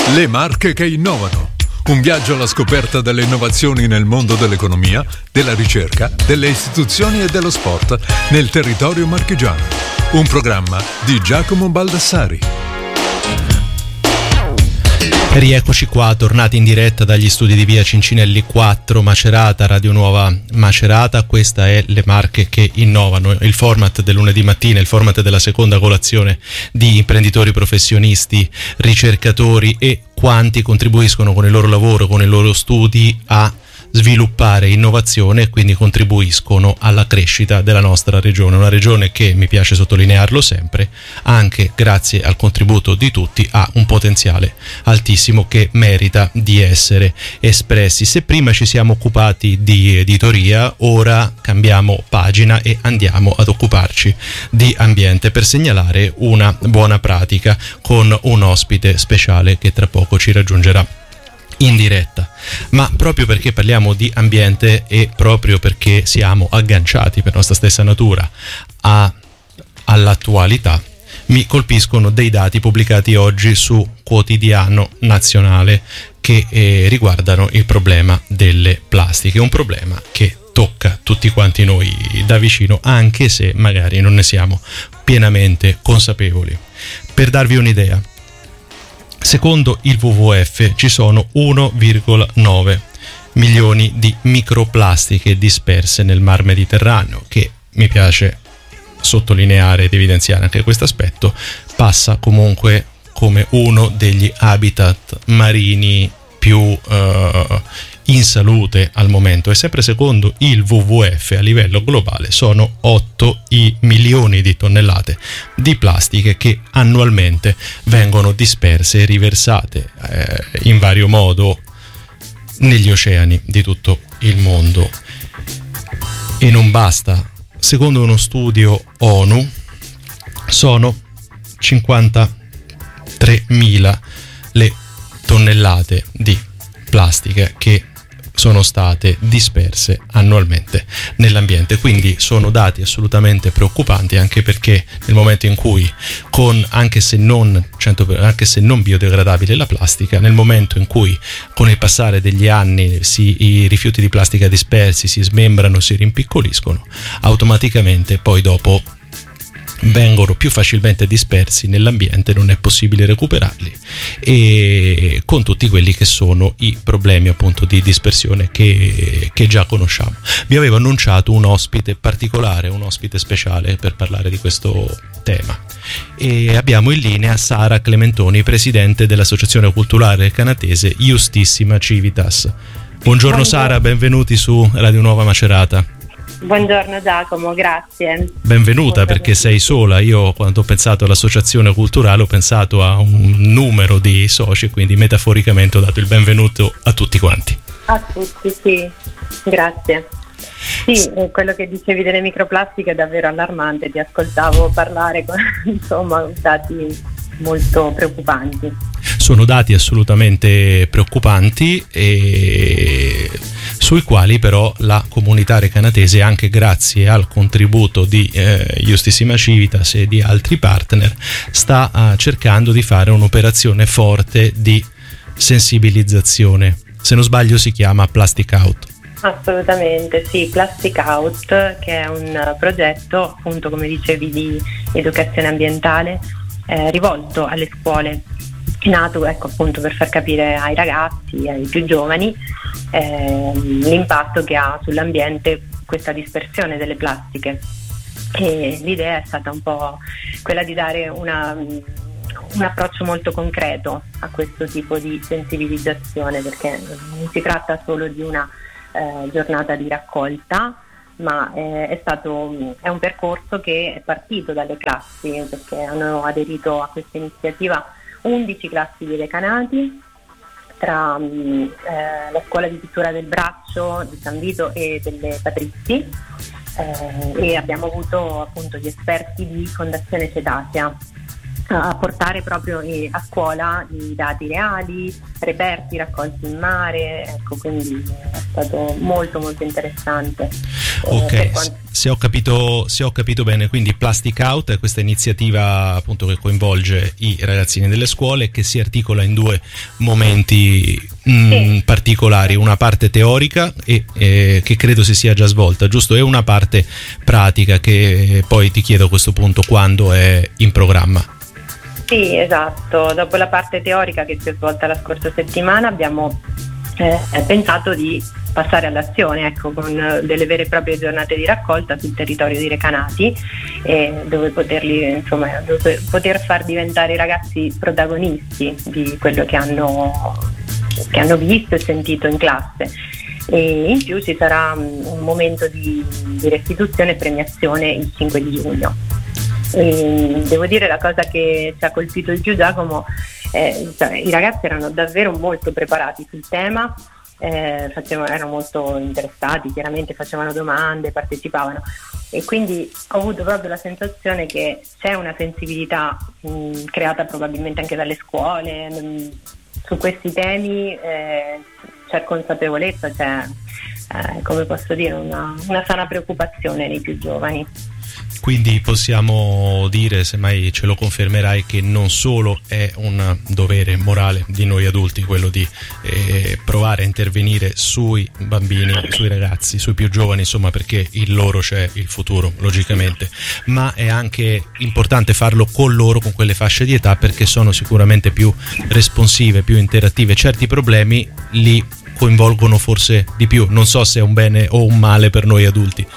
Le marche che innovano. Un viaggio alla scoperta delle innovazioni nel mondo dell'economia, della ricerca, delle istituzioni e dello sport nel territorio marchigiano. Un programma di Giacomo Baldassari. Rieccoci qua, tornati in diretta dagli studi di via Cincinelli 4, Macerata, Radio Nuova Macerata. Questa è Le marche che innovano, il format del lunedì mattina, il format della seconda colazione di imprenditori professionisti, ricercatori e quanti contribuiscono con il loro lavoro, con i loro studi a sviluppare innovazione e quindi contribuiscono alla crescita della nostra regione, una regione che, mi piace sottolinearlo sempre, anche grazie al contributo di tutti ha un potenziale altissimo che merita di essere espressi. Se prima ci siamo occupati di editoria, ora cambiamo pagina e andiamo ad occuparci di ambiente per segnalare una buona pratica con un ospite speciale che tra poco ci raggiungerà in diretta. Ma proprio perché parliamo di ambiente e proprio perché siamo agganciati per nostra stessa natura all'attualità, mi colpiscono dei dati pubblicati oggi su Quotidiano Nazionale che riguardano il problema delle plastiche, un problema che tocca tutti quanti noi da vicino, anche se magari non ne siamo pienamente consapevoli. Per darvi un'idea, secondo il WWF ci sono 1,9 milioni di microplastiche disperse nel Mar Mediterraneo, che mi piace sottolineare ed evidenziare anche questo aspetto, passa comunque come uno degli habitat marini più in salute al momento, e sempre secondo il WWF a livello globale sono 8 i milioni di tonnellate di plastiche che annualmente vengono disperse e riversate in vario modo negli oceani di tutto il mondo. E non basta, secondo uno studio ONU sono 53.000 le tonnellate di plastiche che sono state disperse annualmente nell'ambiente. Quindi sono dati assolutamente preoccupanti, anche perché nel momento in cui anche se non biodegradabile la plastica, nel momento in cui con il passare degli anni i rifiuti di plastica dispersi si smembrano, si rimpiccoliscono, automaticamente poi dopo vengono più facilmente dispersi nell'ambiente, non è possibile recuperarli, e con tutti quelli che sono i problemi appunto di dispersione che già conosciamo. Vi avevo annunciato un ospite particolare, un ospite speciale per parlare di questo tema, e abbiamo in linea Sara Clementoni, presidente dell'associazione culturale canatese Justissima Civitas. Buongiorno Sara, benvenuti su Radio Nuova Macerata. Buongiorno Giacomo, grazie. Benvenuta, perché sei sola. Io quando ho pensato all'associazione culturale ho pensato a un numero di soci, quindi metaforicamente ho dato il benvenuto a tutti quanti. A tutti, sì, grazie. Sì, quello che dicevi delle microplastiche è davvero allarmante, ti ascoltavo parlare con dati molto preoccupanti. Sono dati assolutamente preoccupanti e sui quali però la comunità recanatese, anche grazie al contributo di Justissima Civitas e di altri partner, sta cercando di fare un'operazione forte di sensibilizzazione. Se non sbaglio si chiama Plastic Out. Assolutamente, sì, Plastic Out, che è un progetto appunto, come dicevi, di educazione ambientale rivolto alle scuole, nato appunto per far capire ai ragazzi, ai più giovani, l'impatto che ha sull'ambiente questa dispersione delle plastiche. E l'idea è stata un po' quella di dare un approccio molto concreto a questo tipo di sensibilizzazione, perché non si tratta solo di una giornata di raccolta, ma è un percorso che è partito dalle classi, perché hanno aderito a questa iniziativa 11 classi di recanati, tra la scuola di pittura del Braccio, di San Vito e delle Patrizi, e abbiamo avuto appunto gli esperti di Fondazione Cetacea a portare proprio a scuola i dati reali, reperti raccolti in mare, ecco, quindi è stato molto molto interessante. Ok, Se ho capito bene, quindi Plastic Out è questa iniziativa appunto che coinvolge i ragazzini delle scuole, che si articola in due momenti particolari, una parte teorica che credo si sia già svolta, giusto? E una parte pratica che poi ti chiedo a questo punto quando è in programma. Sì, esatto. Dopo la parte teorica che si è svolta la scorsa settimana abbiamo pensato di passare all'azione, ecco, con delle vere e proprie giornate di raccolta sul territorio di Recanati, dove poter far diventare i ragazzi protagonisti di quello che hanno visto e sentito in classe. E in più ci sarà un momento di restituzione e premiazione il 5 di giugno. E devo dire, la cosa che ci ha colpito di più, Giacomo, i ragazzi erano davvero molto preparati sul tema, erano molto interessati, chiaramente facevano domande, partecipavano, e quindi ho avuto proprio la sensazione che c'è una sensibilità creata probabilmente anche dalle scuole su questi temi, c'è consapevolezza, c'è come posso dire una sana preoccupazione nei più giovani. Quindi possiamo dire, semmai ce lo confermerai, che non solo è un dovere morale di noi adulti quello di provare a intervenire sui bambini, sui ragazzi, sui più giovani, insomma, perché in loro c'è il futuro, logicamente, ma è anche importante farlo con loro, con quelle fasce di età, perché sono sicuramente più responsive, più interattive. Certi problemi li coinvolgono forse di più, non so se è un bene o un male per noi adulti.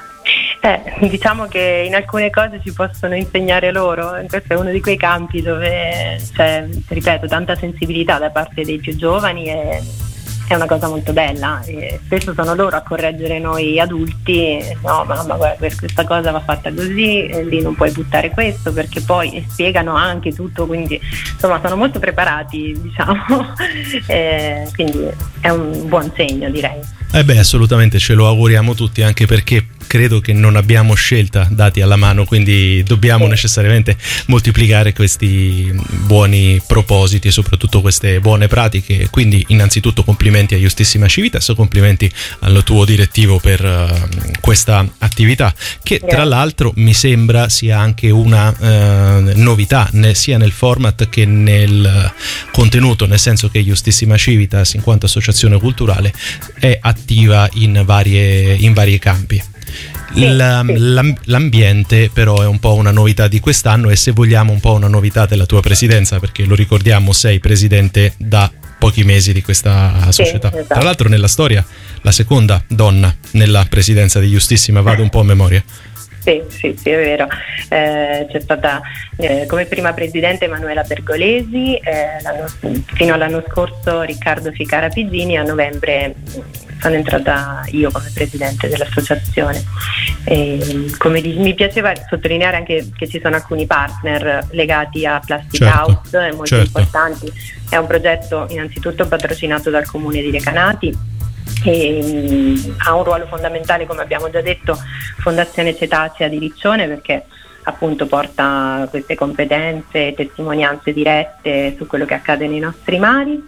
Diciamo che in alcune cose ci possono insegnare loro, questo è uno di quei campi dove c'è, ripeto, tanta sensibilità da parte dei più giovani, e è una cosa molto bella, e spesso sono loro a correggere noi adulti: no mamma, guarda, questa cosa va fatta così, lì non puoi buttare questo, perché poi spiegano anche tutto, quindi insomma sono molto preparati, diciamo. Quindi è un buon segno, direi. Assolutamente, ce lo auguriamo tutti, anche perché credo che non abbiamo scelta dati alla mano, quindi dobbiamo necessariamente moltiplicare questi buoni propositi e soprattutto queste buone pratiche. Quindi innanzitutto complimenti a Giustissima Civitas, complimenti al tuo direttivo per questa attività, che tra l'altro mi sembra sia anche una novità sia nel format che nel contenuto, nel senso che Giustissima Civitas, in quanto associazione culturale, è attiva in vari campi. L'ambiente però è un po' una novità di quest'anno, e se vogliamo un po' una novità della tua presidenza, perché lo ricordiamo, sei presidente da pochi mesi di questa società. Esatto. Tra l'altro nella storia la seconda donna nella presidenza di Giustissima, vado un po' a memoria. Sì, è vero. C'è stata come prima presidente Emanuela Pergolesi, fino all'anno scorso Riccardo Ficara Piggini, a novembre sono entrata io come presidente dell'associazione. Mi piaceva sottolineare anche che ci sono alcuni partner legati a Plastic Out, molto importanti. È un progetto innanzitutto patrocinato dal Comune di Recanati, e ha un ruolo fondamentale, come abbiamo già detto, Fondazione Cetacea di Riccione, perché appunto porta queste competenze e testimonianze dirette su quello che accade nei nostri mari.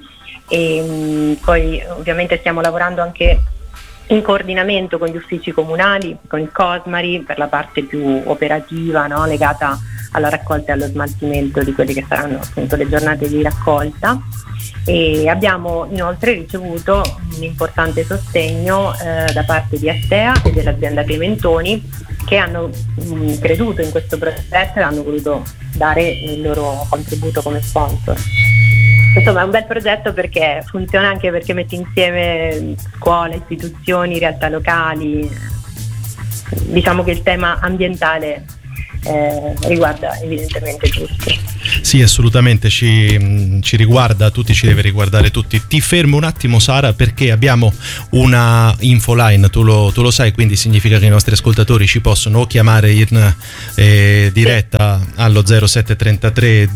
E poi ovviamente stiamo lavorando anche in coordinamento con gli uffici comunali, con il Cosmari, per la parte più operativa, no? Legata alla raccolta e allo smaltimento di quelle che saranno appunto le giornate di raccolta. E abbiamo inoltre ricevuto un importante sostegno da parte di Astea e dell'azienda Clementoni, che hanno creduto in questo progetto e hanno voluto dare il loro contributo come sponsor. Insomma, è un bel progetto perché funziona anche perché mette insieme scuole, istituzioni, realtà locali. Diciamo che il tema ambientale riguarda evidentemente tutti. Sì, assolutamente, ci riguarda tutti, ci deve riguardare tutti. Ti fermo un attimo, Sara, perché abbiamo una infoline, tu lo sai, quindi significa che i nostri ascoltatori ci possono o chiamare in diretta allo 0733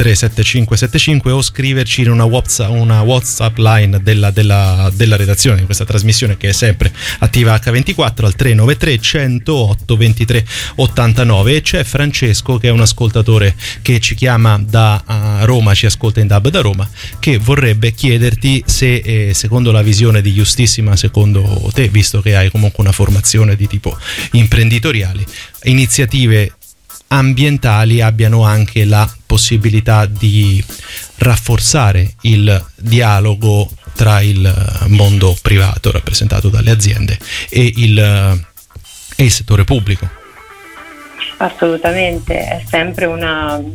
237575 o scriverci in una WhatsApp line della redazione di questa trasmissione, che è sempre attiva H24, al 393 108 23 89. E c'è Francesco, che è un ascoltatore, che ci chiama chiama da Roma, ci ascolta in DAB da Roma, che vorrebbe chiederti se secondo la visione di Giustissima, secondo te, visto che hai comunque una formazione di tipo imprenditoriale, iniziative ambientali abbiano anche la possibilità di rafforzare il dialogo tra il mondo privato rappresentato dalle aziende e il settore pubblico. Assolutamente, è sempre un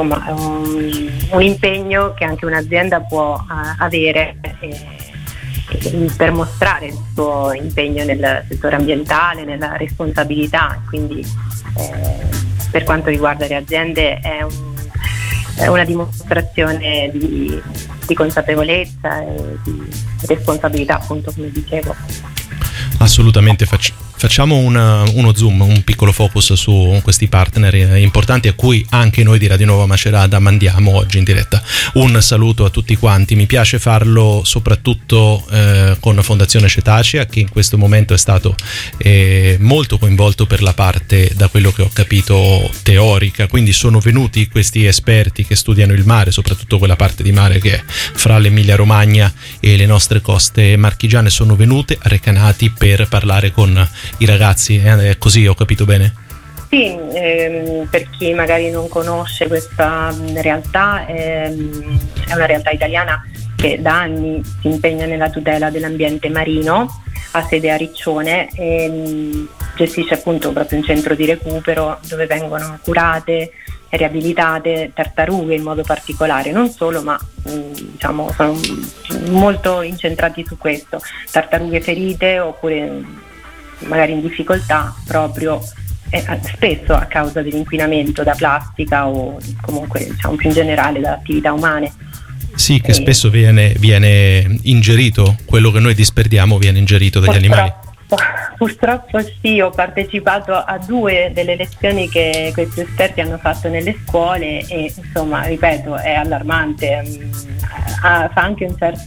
impegno che anche un'azienda può avere per mostrare il suo impegno nel settore ambientale, nella responsabilità. Quindi per quanto riguarda le aziende è una dimostrazione di consapevolezza e di responsabilità, appunto, come dicevo. Assolutamente, facciamo uno zoom, un piccolo focus su questi partner importanti a cui anche noi di Radio Nuova Macerata mandiamo oggi in diretta un saluto a tutti quanti. Mi piace farlo soprattutto con Fondazione Cetacea, che in questo momento è stato molto coinvolto per la parte, da quello che ho capito, teorica, quindi sono venuti questi esperti che studiano il mare, soprattutto quella parte di mare che è fra l'Emilia Romagna e le nostre coste marchigiane, sono venute recanati per parlare con i ragazzi, è così, ho capito bene? Sì, per chi magari non conosce questa realtà, è una realtà italiana che da anni si impegna nella tutela dell'ambiente marino, ha sede a Riccione e gestisce appunto proprio un centro di recupero dove vengono curate e riabilitate tartarughe in modo particolare, non solo, ma diciamo sono molto incentrati su questo, tartarughe ferite oppure magari in difficoltà proprio spesso a causa dell'inquinamento da plastica o comunque, diciamo, più in generale da attività umane. Sì, che spesso viene ingerito, quello che noi disperdiamo viene ingerito dagli animali. Purtroppo sì, ho partecipato a 2 delle lezioni che questi esperti hanno fatto nelle scuole e insomma, ripeto, è allarmante, fa anche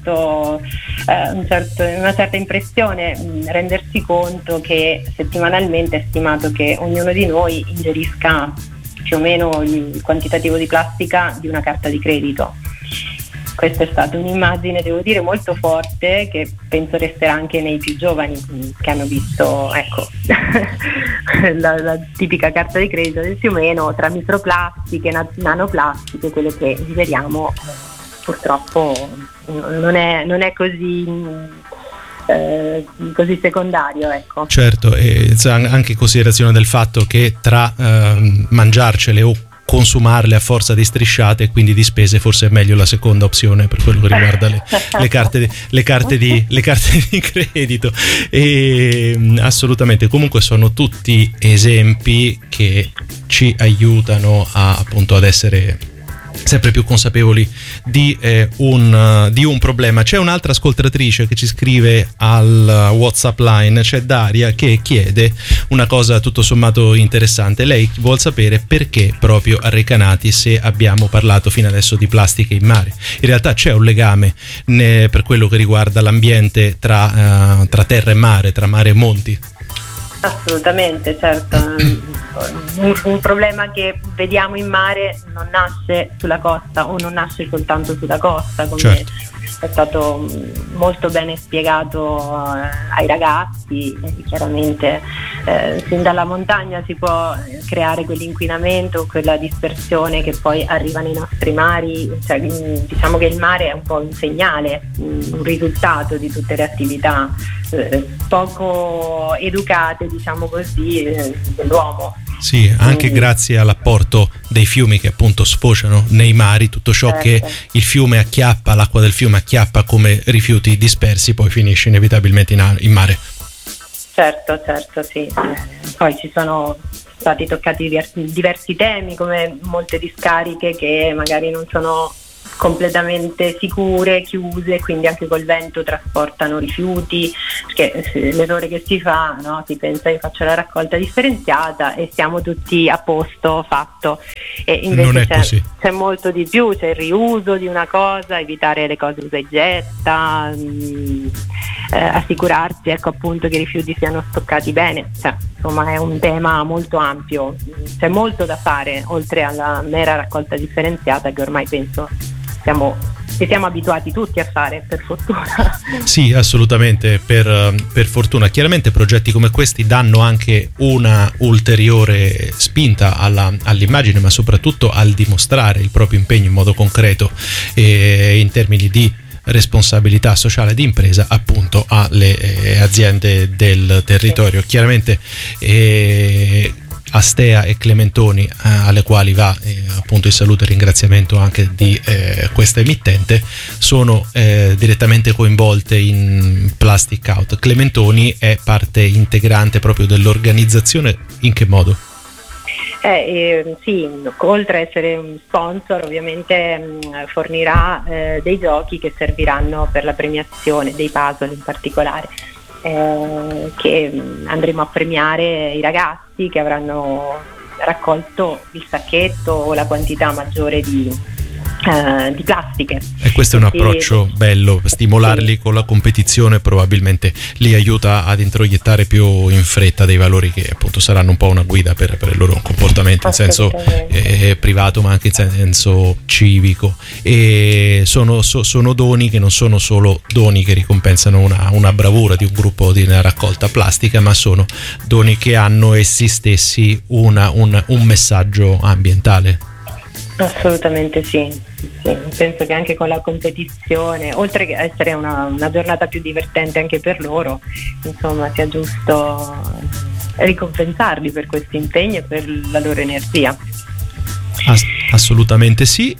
una certa impressione rendersi conto che settimanalmente è stimato che ognuno di noi ingerisca più o meno il quantitativo di plastica di una carta di credito. Questa è stata un'immagine, devo dire, molto forte, che penso resterà anche nei più giovani che hanno visto, ecco, la tipica carta di credito del fiumeno, tra microplastiche, nanoplastiche, quelle che vediamo purtroppo non è così secondario, ecco. Certo, e anche in considerazione del fatto che tra mangiarcele o consumarle a forza di strisciate e quindi di spese, forse è meglio la seconda opzione per quello che riguarda le carte di credito. E assolutamente, comunque sono tutti esempi che ci aiutano appunto ad essere sempre più consapevoli di un problema. C'è un'altra ascoltatrice che ci scrive al WhatsApp line, c'è Daria, che chiede una cosa tutto sommato interessante. Lei vuol sapere perché proprio a Recanati, se abbiamo parlato fino adesso di plastiche in mare. In realtà c'è un legame per quello che riguarda l'ambiente tra terra e mare, tra mare e monti? Assolutamente, certo. Un problema che vediamo in mare non nasce sulla costa o non nasce soltanto sulla costa, come certo. È stato molto bene spiegato ai ragazzi. Chiaramente sin dalla montagna si può creare quell'inquinamento, quella dispersione che poi arriva nei nostri mari, cioè, diciamo che il mare è un po' un segnale, un risultato di tutte le attività poco educate, diciamo così, dell'uomo. Sì, anche grazie all'apporto dei fiumi che appunto sfociano nei mari, tutto ciò certo. Che il fiume acchiappa, l'acqua del fiume acchiappa come rifiuti dispersi, poi finisce inevitabilmente in mare. Certo, sì. Poi ci sono stati toccati diversi temi, come molte discariche che magari non sono completamente sicure, chiuse, quindi anche col vento trasportano rifiuti, perché l'errore che si fa, no? Si pensa che faccia la raccolta differenziata e siamo tutti a posto, fatto, e invece c'è molto di più, c'è il riuso di una cosa, evitare le cose usa e getta, assicurarsi, ecco, appunto, che i rifiuti siano stoccati bene. Cioè, insomma, è un tema molto ampio, c'è molto da fare oltre alla mera raccolta differenziata, che ormai penso ci siamo abituati tutti a fare, per fortuna. Sì, assolutamente, per fortuna. Chiaramente progetti come questi danno anche una ulteriore spinta all'immagine, ma soprattutto al dimostrare il proprio impegno in modo concreto in termini di responsabilità sociale di impresa, appunto, alle aziende del territorio. Chiaramente Astea e Clementoni, alle quali va appunto il saluto e il ringraziamento anche di questa emittente, sono direttamente coinvolte in Plastic Out. Clementoni è parte integrante proprio dell'organizzazione. In che modo? Sì, oltre ad essere un sponsor, ovviamente fornirà dei giochi che serviranno per la premiazione, dei puzzle in particolare, che andremo a premiare i ragazzi che avranno raccolto il sacchetto o la quantità maggiore di plastiche. E questo è un approccio bello, stimolarli, sì, con la competizione probabilmente li aiuta ad introiettare più in fretta dei valori che appunto saranno un po' una guida per il loro comportamento in senso privato, ma anche in senso civico. E sono doni che non sono solo doni che ricompensano una bravura di un gruppo di raccolta plastica, ma sono doni che hanno essi stessi un messaggio ambientale. Assolutamente sì, penso che anche con la competizione, oltre che essere una giornata più divertente anche per loro, insomma, sia giusto ricompensarli per questo impegno e per la loro energia. Assolutamente sì,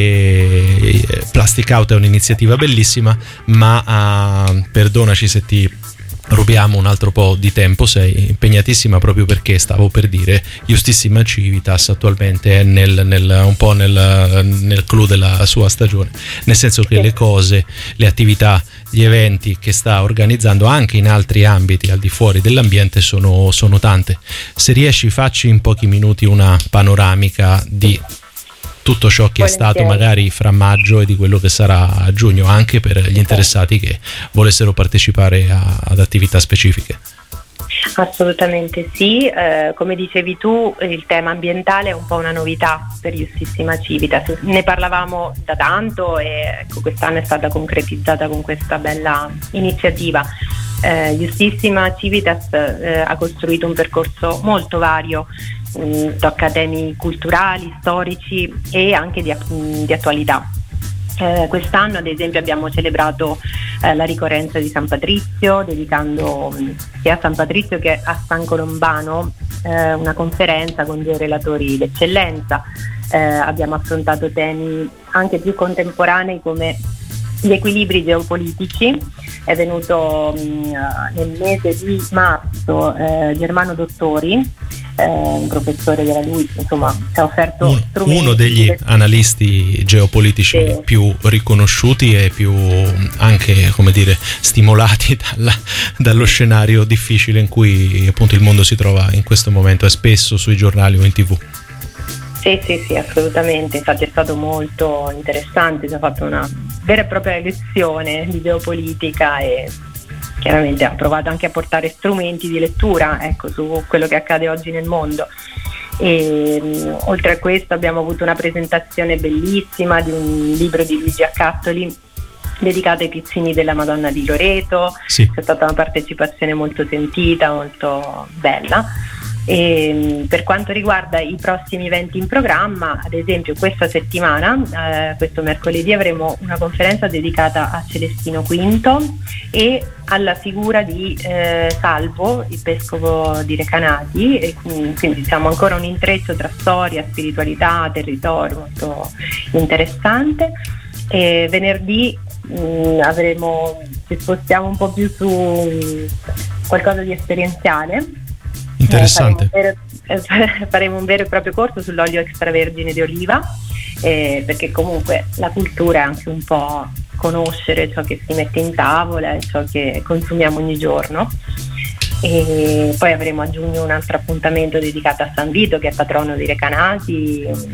e Plastic Out è un'iniziativa bellissima, ma perdonaci se ti rubiamo un altro po' di tempo, sei impegnatissima, proprio perché stavo per dire Justissima Civitas attualmente è un po' nel clou della sua stagione, nel senso che le cose, le attività, gli eventi che sta organizzando anche in altri ambiti al di fuori dell'ambiente sono tante. Se riesci, facci in pochi minuti una panoramica di tutto ciò che è stato magari fra maggio e di quello che sarà a giugno, anche per gli interessati che volessero partecipare ad attività specifiche. Assolutamente sì, come dicevi tu, il tema ambientale è un po' una novità per Justissima Civitas, ne parlavamo da tanto e ecco, quest'anno è stata concretizzata con questa bella iniziativa. Justissima Civitas ha costruito un percorso molto vario, tocca temi culturali, storici e anche di attualità. Quest'anno ad esempio abbiamo celebrato la ricorrenza di San Patrizio, dedicando sia a San Patrizio che a San Colombano una conferenza con due relatori d'eccellenza. Abbiamo affrontato temi anche più contemporanei come gli equilibri geopolitici. È venuto nel mese di marzo Germano Dottori, un professore della LUISS, insomma, ci ha offerto uno degli analisti geopolitici più riconosciuti e più anche, come dire, stimolati dallo scenario difficile in cui appunto il mondo si trova in questo momento, e spesso sui giornali o in TV. Sì, assolutamente, infatti è stato molto interessante, ci ha fatto una vera e propria lezione di geopolitica e chiaramente ha provato anche a portare strumenti di lettura, ecco, su quello che accade oggi nel mondo. E oltre a questo abbiamo avuto una presentazione bellissima di un libro di Luigi Accattoli dedicato ai pizzini della Madonna di Loreto. Sì. C'è stata una partecipazione molto sentita, molto bella. E per quanto riguarda i prossimi eventi in programma, ad esempio questa settimana, questo mercoledì, avremo una conferenza dedicata a Celestino V e alla figura di Salvo, il vescovo di Recanati, e quindi diciamo ancora un intreccio tra storia, spiritualità, territorio molto interessante. E venerdì ci spostiamo un po' più su qualcosa di esperienziale. Interessante. Faremo un vero e proprio corso sull'olio extravergine di oliva, perché comunque la cultura è anche un po' conoscere ciò che si mette in tavola e ciò che consumiamo ogni giorno. E poi avremo a giugno un altro appuntamento dedicato a San Vito, che è patrono dei Recanati,